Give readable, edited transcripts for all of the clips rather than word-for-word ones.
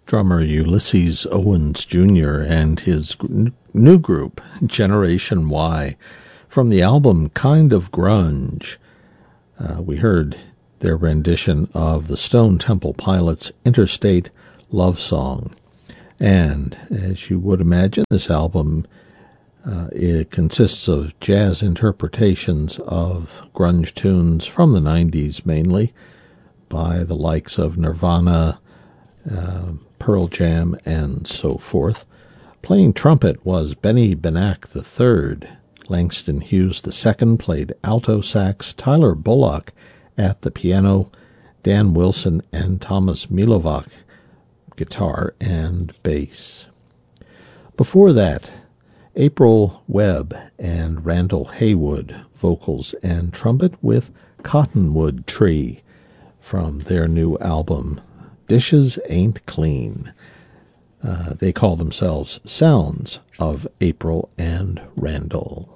Drummer Ulysses Owens Jr. and his new group, Generation Y, from the album Kind of Grunge. We heard their rendition of the Stone Temple Pilots' Interstate Love Song. And as you would imagine, this album it consists of jazz interpretations of grunge tunes from the 90s mainly by the likes of Nirvana, Pearl Jam, and so forth. Playing trumpet was Benny Benack III. Langston Hughes II played alto sax, Tyler Bullock at the piano, Dan Wilson and Thomas Milovac guitar and bass. Before that, April Webb and Randall Haywood vocals and trumpet with Cottonwood Tree from their new album, Dishes Ain't Clean. They call themselves Sounds of April and Randall.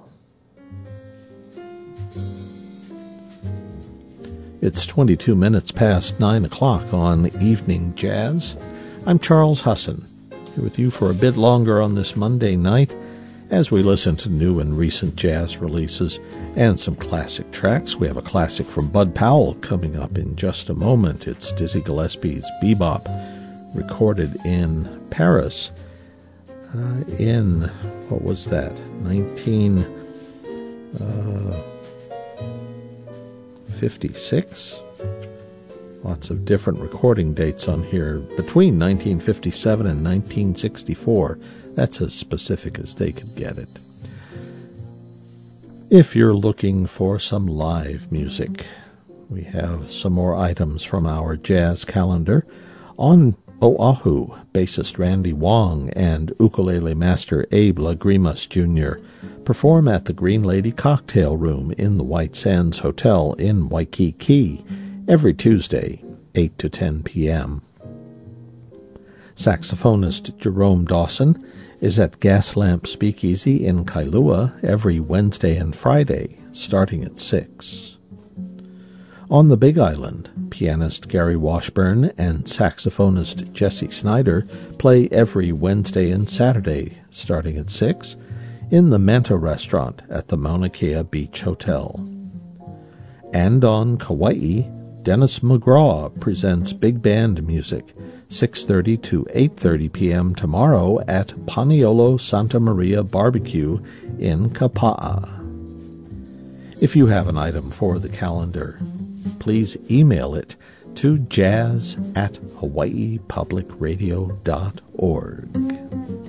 It's 22 minutes past 9 o'clock on Evening Jazz. I'm Charles Husson, here with you for a bit longer on this Monday night as we listen to new and recent jazz releases and some classic tracks. We have a classic from Bud Powell coming up in just a moment. It's Dizzy Gillespie's Bebop, recorded in Paris in, what was that, 1956? Lots of different recording dates on here, between 1957 and 1964. That's as specific as they could get it. If you're looking for some live music, we have some more items from our jazz calendar. On Oahu, bassist Randy Wong and ukulele master Abe Lagrimas Jr. perform at the Green Lady Cocktail Room in the White Sands Hotel in Waikiki every Tuesday, 8 to 10 p.m. Saxophonist Jerome Dawson is at Gaslamp Speakeasy in Kailua every Wednesday and Friday, starting at 6. On the Big Island, pianist Gary Washburn and saxophonist Jesse Snyder play every Wednesday and Saturday, starting at 6, in the Manta Restaurant at the Mauna Kea Beach Hotel. And on Kauai, Dennis McGraw presents big band music, 6:30 to 8:30 p.m. tomorrow at Paniolo Santa Maria Barbecue in Kapa'a. If you have an item for the calendar, please email it to jazz@hawaiipublicradio.org.